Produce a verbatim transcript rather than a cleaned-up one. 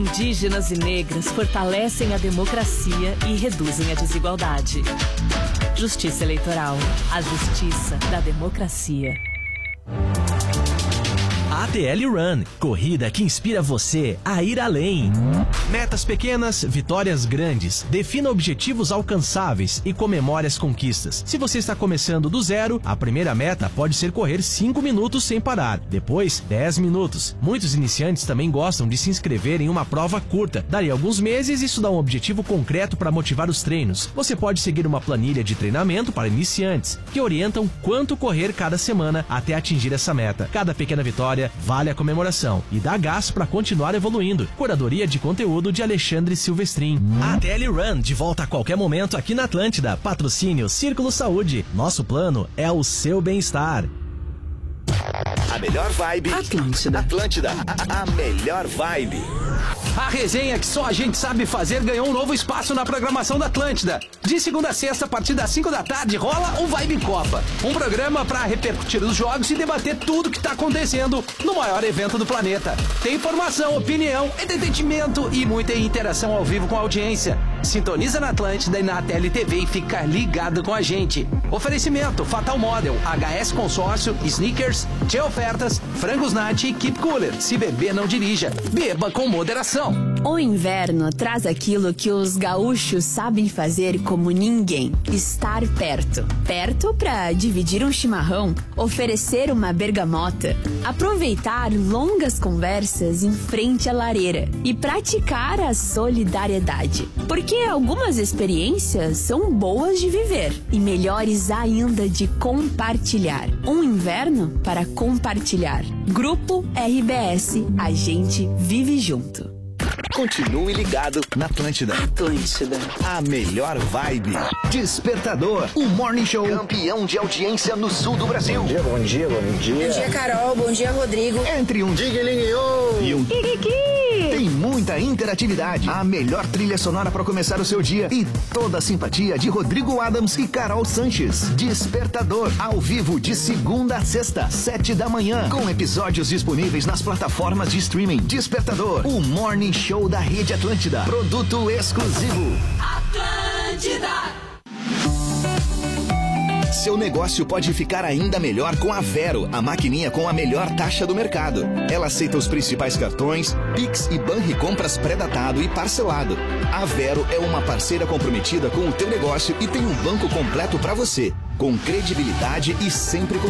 Indígenas e negras fortalecem a democracia e reduzem a desigualdade. Justiça Eleitoral. A justiça da democracia. A T L Run, corrida que inspira você a ir além. Metas pequenas, vitórias grandes. Defina objetivos alcançáveis e comemore as conquistas. Se você está começando do zero, a primeira meta pode ser correr cinco minutos sem parar. Depois, dez minutos. Muitos iniciantes também gostam de se inscrever em uma prova curta. Dali a alguns meses, isso dá um objetivo concreto para motivar os treinos. Você pode seguir uma planilha de treinamento para iniciantes, que orientam quanto correr cada semana até atingir essa meta. Cada pequena vitória vale a comemoração e dá gás para continuar evoluindo. Curadoria de conteúdo de Alexandre Silvestrin. A T L Run, de volta a qualquer momento aqui na Atlântida. Patrocínio Círculo Saúde. Nosso plano é o seu bem-estar. A melhor vibe. Atlântida. Atlântida. A, a melhor vibe. A resenha que só a gente sabe fazer ganhou um novo espaço na programação da Atlântida. De segunda a sexta, a partir das cinco da tarde, rola o Vibe Copa. Um programa para repercutir os jogos e debater tudo que tá acontecendo no maior evento do planeta. Tem informação, opinião, entretenimento e muita interação ao vivo com a audiência. Sintoniza na Atlântida e na T L T V e fica ligado com a gente. Oferecimento Fatal Model, H S Consórcio, Sneakers, Tchê Ofertas, Frangos Nat e Keep Cooler. Se beber, não dirija. Beba com moderação. O inverno traz aquilo que os gaúchos sabem fazer como ninguém: estar perto. Perto para dividir um chimarrão, oferecer uma bergamota, aproveitar longas conversas em frente à lareira e praticar a solidariedade. Porque algumas experiências são boas de viver e melhores ainda de compartilhar. Um inverno para compartilhar. Grupo R B S. A gente vive junto. Continue ligado na Atlântida. Atlântida. A melhor vibe. Despertador. O Morning Show. Campeão de audiência no sul do Brasil. Bom dia, bom dia, bom dia. Bom dia, Carol. Bom dia, Rodrigo. Entre um Digue-Ligue-O e um Kikiki. Tem muita interatividade. A melhor trilha sonora para começar o seu dia. E toda a simpatia de Rodrigo Adams e Carol Sanches. Despertador. Ao vivo de segunda a sexta, sete da manhã. Com episódios disponíveis nas plataformas de streaming. Despertador. O Morning Show da Rede Atlântida. Produto exclusivo. Atlântida. Seu negócio pode ficar ainda melhor com a Vero, a maquininha com a melhor taxa do mercado. Ela aceita os principais cartões, Pix e Banricompras pré-datado e parcelado. A Vero é uma parceira comprometida com o teu negócio e tem um banco completo para você, com credibilidade e sempre com